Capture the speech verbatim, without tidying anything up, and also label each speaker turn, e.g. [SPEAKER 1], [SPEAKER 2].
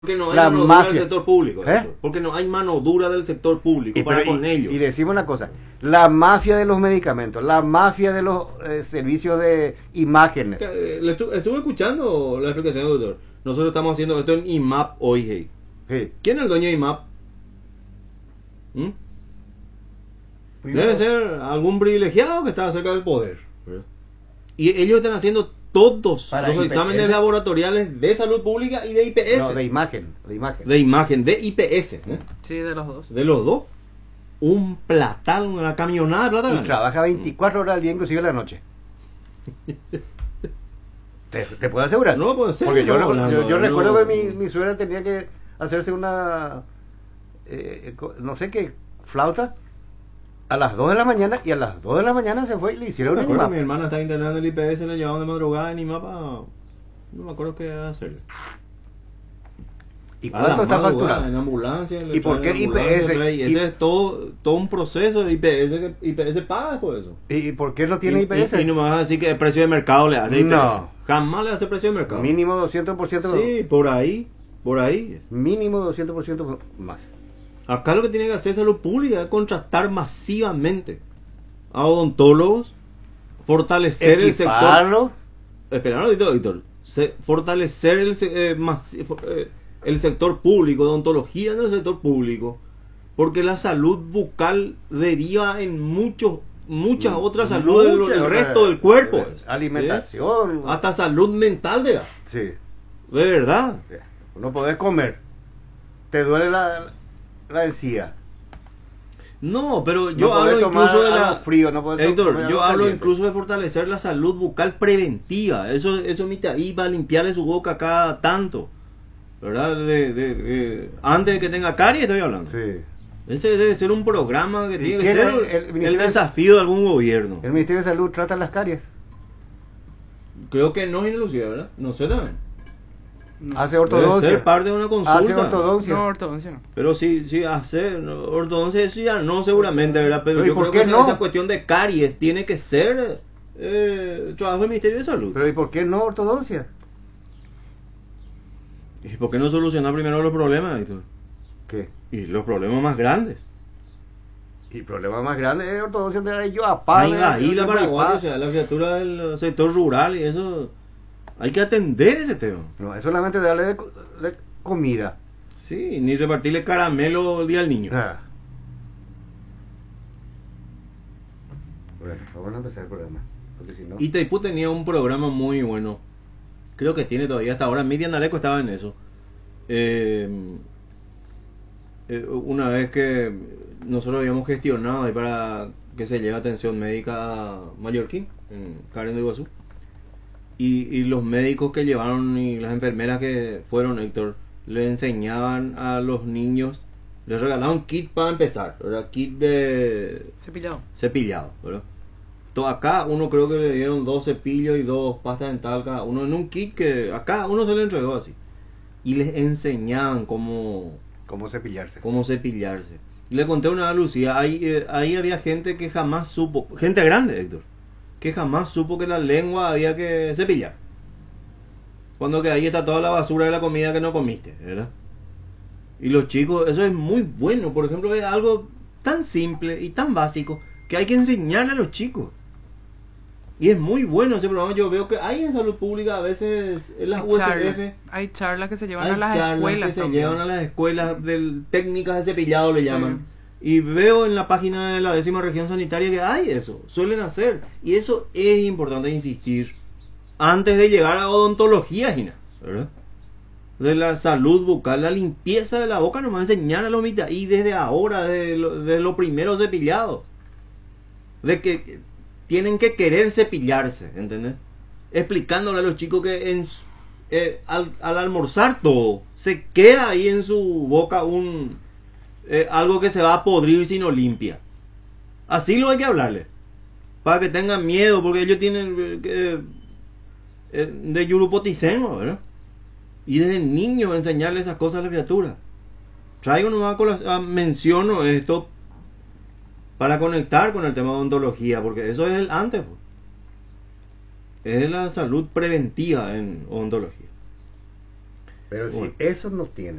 [SPEAKER 1] Porque no hay
[SPEAKER 2] La
[SPEAKER 1] mano dura
[SPEAKER 2] mafia.
[SPEAKER 1] del sector público.
[SPEAKER 2] ¿Eh?
[SPEAKER 1] Eso. Porque no hay mano dura del sector público
[SPEAKER 2] Y,
[SPEAKER 1] para
[SPEAKER 2] pero-
[SPEAKER 1] con
[SPEAKER 2] y-
[SPEAKER 1] ellos.
[SPEAKER 2] y decimos una cosa, la mafia de los medicamentos, la mafia de los eh, servicios de imágenes.
[SPEAKER 1] Que, eh, le estu- estuve escuchando la explicación del doctor. Nosotros estamos haciendo esto en I M A P hoy. Hey.
[SPEAKER 2] Sí.
[SPEAKER 1] ¿Quién es el dueño de I M A P? ¿Mm? Debe ser algún privilegiado que está cerca del poder. ¿verdad? Y ellos están haciendo todos
[SPEAKER 2] Para
[SPEAKER 1] los
[SPEAKER 2] I P S.
[SPEAKER 1] exámenes laboratoriales de salud pública y de I P S.
[SPEAKER 2] No, de imagen, de imagen.
[SPEAKER 1] de imagen, de I P S. ¿eh?
[SPEAKER 3] Sí, de los dos.
[SPEAKER 1] De los dos. Un platal, una camionada de plata.
[SPEAKER 2] Y
[SPEAKER 1] gana.
[SPEAKER 2] trabaja veinticuatro horas al día, inclusive en la noche. ¿Te, te puedo asegurar?
[SPEAKER 1] No puede ser.
[SPEAKER 2] Porque yo,
[SPEAKER 1] no,
[SPEAKER 2] recu-
[SPEAKER 1] hablando,
[SPEAKER 2] yo, yo
[SPEAKER 1] no.
[SPEAKER 2] recuerdo que mi, mi suegra tenía que hacerse una, eh, co- no sé qué, flauta a las dos de la mañana, y a las dos de la mañana se fue y le hicieron
[SPEAKER 1] Me
[SPEAKER 2] un
[SPEAKER 1] acuerdo,
[SPEAKER 2] mapa.
[SPEAKER 1] mi hermana está internada en el I P S, le llevaban de madrugada en I M A P a... No me acuerdo qué hacerle.
[SPEAKER 2] ¿Y
[SPEAKER 1] A
[SPEAKER 2] cuánto
[SPEAKER 1] la
[SPEAKER 2] está
[SPEAKER 1] madrugada,
[SPEAKER 2] facturando?
[SPEAKER 1] En ambulancia. le
[SPEAKER 2] ¿Y por
[SPEAKER 1] traen
[SPEAKER 2] qué
[SPEAKER 1] en ambulancia,
[SPEAKER 2] I P S?
[SPEAKER 1] trae- y
[SPEAKER 2] Y-
[SPEAKER 1] ese es todo, todo un proceso de I P S que I P S paga por eso.
[SPEAKER 2] ¿Y por qué no tiene
[SPEAKER 1] y,
[SPEAKER 2] I P S?
[SPEAKER 1] Y, y no me vas a decir que el precio de mercado le hace I P S.
[SPEAKER 2] No.
[SPEAKER 1] Jamás le hace precio de mercado.
[SPEAKER 2] Mínimo doscientos por ciento.
[SPEAKER 1] Sí, por ahí, por ahí.
[SPEAKER 2] Mínimo doscientos por ciento más.
[SPEAKER 1] Acá lo que tiene que hacer salud pública es contratar masivamente a odontólogos, fortalecer el sector.
[SPEAKER 2] Equiparlo.
[SPEAKER 1] Espera un ratito, Víctor. Se- fortalecer el, se- eh, masi- fo- eh, el sector público, de odontología en el sector público, porque la salud bucal deriva en muchos muchas otras salud del,
[SPEAKER 2] Mucha
[SPEAKER 1] del
[SPEAKER 2] otra-
[SPEAKER 1] resto del cuerpo.
[SPEAKER 2] eh, Alimentación.
[SPEAKER 1] ¿sí? Hasta salud mental de la.
[SPEAKER 2] Sí.
[SPEAKER 1] De verdad.
[SPEAKER 2] No podés comer. Te duele la, la encía.
[SPEAKER 1] No, pero yo
[SPEAKER 2] No podés
[SPEAKER 1] hablo
[SPEAKER 2] tomar
[SPEAKER 1] incluso de la...
[SPEAKER 2] algo frío, no podés
[SPEAKER 1] Héctor,
[SPEAKER 2] tomar
[SPEAKER 1] yo
[SPEAKER 2] algo
[SPEAKER 1] hablo
[SPEAKER 2] caliente.
[SPEAKER 1] incluso de fortalecer la salud bucal preventiva. Eso eso mi ahí va a limpiarle su boca cada tanto. ¿Verdad? De, de- de- antes de que tenga caries estoy hablando.
[SPEAKER 2] Sí.
[SPEAKER 1] Ese debe ser un programa que
[SPEAKER 2] ¿Y
[SPEAKER 1] tiene que
[SPEAKER 2] quién
[SPEAKER 1] ser
[SPEAKER 2] es el- el
[SPEAKER 1] el,
[SPEAKER 2] Ministerio-
[SPEAKER 1] desafío de algún gobierno.
[SPEAKER 2] El Ministerio de Salud trata las caries.
[SPEAKER 1] Creo que no es Lucía, ¿verdad? No sé también.
[SPEAKER 3] No,
[SPEAKER 2] Hace
[SPEAKER 1] Debe
[SPEAKER 2] ortodoncia.
[SPEAKER 1] ser parte de una consulta.
[SPEAKER 2] Hace ortodoncia.
[SPEAKER 3] no, ortodoncia no.
[SPEAKER 1] Pero sí, sí, hacer no, ortodoncia eso ya no seguramente, ¿verdad? Pero
[SPEAKER 2] Pero ¿y
[SPEAKER 1] yo
[SPEAKER 2] por
[SPEAKER 1] creo
[SPEAKER 2] qué
[SPEAKER 1] que esa-
[SPEAKER 2] no?
[SPEAKER 1] esa cuestión de caries tiene que ser eh, trabajo del Ministerio de Salud.
[SPEAKER 2] Pero ¿y por qué no ortodoncia?
[SPEAKER 1] ¿Y por qué no solucionar primero los problemas, Víctor?
[SPEAKER 2] ¿Qué?
[SPEAKER 1] Y los problemas más grandes.
[SPEAKER 2] Y el problema más grande es ortodoncia de la yo aparte.
[SPEAKER 1] Ahí va, ahí la Paraguay, o sea, la criatura del sector rural y eso. Hay que atender ese tema.
[SPEAKER 2] No, es solamente darle de, co- de comida.
[SPEAKER 1] Sí, ni repartirle caramelo el día al niño.
[SPEAKER 2] Ah. Bueno, vamos a empezar el programa. Porque si no.
[SPEAKER 1] Itaipú tenía un programa muy bueno. Creo que tiene todavía hasta ahora. Miriam Areco estaba en eso. Eh, eh, una vez que nosotros habíamos gestionado ahí para que se lleve atención médica a Mallorquín, en Karen de Iguazú. Y, y los médicos que llevaron y las enfermeras que fueron, Héctor, le enseñaban a los niños, les regalaban kit para empezar, ¿verdad? Kit de
[SPEAKER 3] Cepillado.
[SPEAKER 1] cepillado, ¿verdad? To- acá uno creo que le dieron dos cepillos y dos pastas dental cada uno en un kit que acá uno se le entregó así. Y les enseñaban cómo,
[SPEAKER 2] ¿Cómo cepillarse?
[SPEAKER 1] cómo cepillarse. Le conté una a Lucía, ahí, eh, ahí había gente que jamás supo, gente grande, Héctor, que jamás supo que la lengua había que cepillar. Cuando que ahí está toda la basura de la comida que no comiste, ¿verdad? Y los chicos, eso es muy bueno, por ejemplo, es algo tan simple y tan básico que hay que enseñarle a los chicos. Y es muy bueno ese programa, yo veo que hay en salud pública a veces en las
[SPEAKER 3] Hay
[SPEAKER 1] U S
[SPEAKER 3] charlas,
[SPEAKER 1] F.
[SPEAKER 3] hay charlas que se llevan
[SPEAKER 1] Hay
[SPEAKER 3] a las
[SPEAKER 1] charlas
[SPEAKER 3] escuelas
[SPEAKER 1] que se
[SPEAKER 3] también.
[SPEAKER 1] llevan a las escuelas de técnicas de cepillado le
[SPEAKER 3] Sí.
[SPEAKER 1] llaman. Y veo en la página de la décima región sanitaria que hay eso, suelen hacer. Y eso es importante insistir. Antes de llegar a odontología, Gina, ¿verdad? De la salud bucal, la limpieza de la boca nos va a enseñar a los mitad. Y desde ahora, de lo, de lo primero cepillado. De que tienen que querer cepillarse, ¿entendés? Explicándole a los chicos que en, su- eh, al, al almorzar todo, se queda ahí en su boca un eh, algo que se va a podrir si no limpia. Así lo hay que hablarle. Para que tengan miedo, porque ellos tienen eh, que, eh, de yurupoticeno, ¿verdad? Y desde niño enseñarle esas cosas a la criatura. Traigo nomás con las- ah, menciono esto para conectar con el tema de odontología, porque eso es el antes, pues. Es la salud preventiva en odontología.
[SPEAKER 2] Pero si
[SPEAKER 1] Bueno.
[SPEAKER 2] eso no tiene